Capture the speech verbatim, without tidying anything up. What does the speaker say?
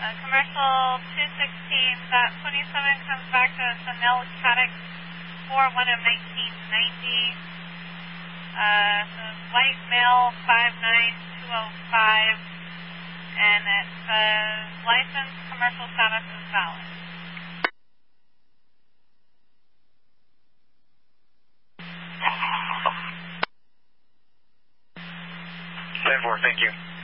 commercial two sixteen, that twenty-seven comes back to us, a Nell Cadix four one of nineteen ninety. Uh, so white male five nine two oh five, and its uh, license commercial status is valid. ten four, thank you.